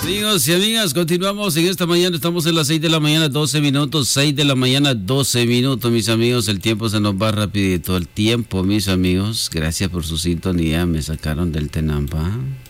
Amigos y amigas, continuamos en esta mañana. Estamos en las 6 de la mañana, 12 minutos. 6 de la mañana, 12 minutos, mis amigos. El tiempo se nos va rapidito. El tiempo, mis amigos. Gracias por su sintonía. Me sacaron del Tenampa.